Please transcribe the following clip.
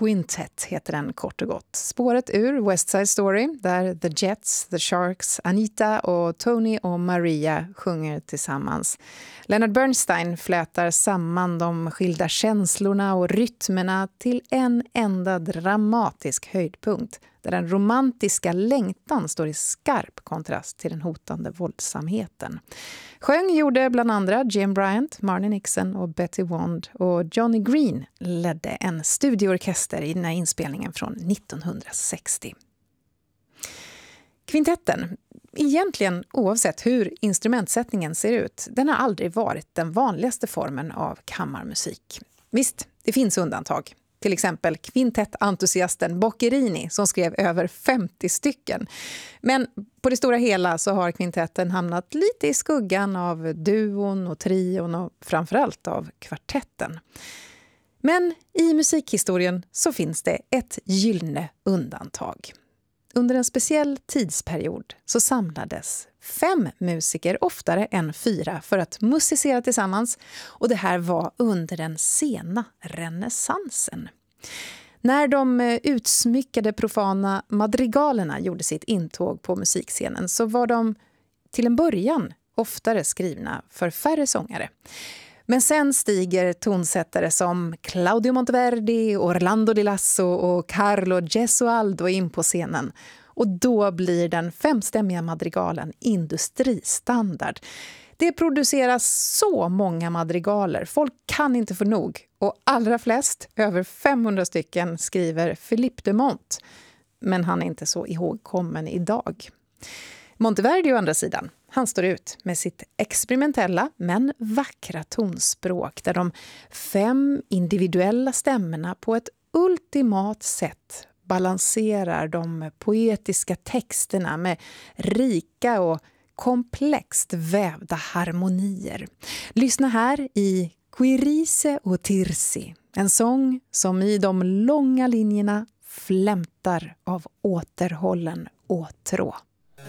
Quintet heter den kort och gott. Spåret ur West Side Story där The Jets, The Sharks, Anita och Tony och Maria sjunger tillsammans. Leonard Bernstein flätar samman de skilda känslorna och rytmerna till en enda dramatisk höjdpunkt där den romantiska längtan står i skarp kontrast till den hotande våldsamheten. Sjöng gjorde bland andra Jim Bryant, Marnie Nixon och Betty Wand, och Johnny Green ledde en studioorkester i den här inspelningen från 1960. Kvintetten, egentligen oavsett hur instrumentsättningen ser ut, den har aldrig varit den vanligaste formen av kammarmusik. Visst, det finns undantag. Till exempel kvintettentusiasten Boccherini som skrev över 50 stycken. Men på det stora hela så har kvintetten hamnat lite i skuggan av duon och trion och framförallt av kvartetten. Men i musikhistorien så finns det ett gyllene undantag. Under en speciell tidsperiod så samlades 5 musiker oftare än 4 för att musicera tillsammans, och det här var under den sena renässansen. När de utsmyckade profana madrigalerna gjorde sitt intåg på musikscenen så var de till en början oftare skrivna för färre sångare. Men sen stiger tonsättare som Claudio Monteverdi, Orlando Di Lasso och Carlo Gesualdo in på scenen. Och då blir den 5-stämmiga madrigalen industristandard. Det produceras så många madrigaler, folk kan inte få nog. Och allra flest, över 500 stycken, skriver Philippe de Monte. Men han är inte så ihågkommen idag. Monteverdi å andra sidan, han står ut med sitt experimentella men vackra tonspråk där de 5 individuella stämmorna på ett ultimat sätt balanserar de poetiska texterna med rika och komplext vävda harmonier. Lyssna här i Quirice och Tirsi, en sång som i de långa linjerna flämtar av återhållen åtrå.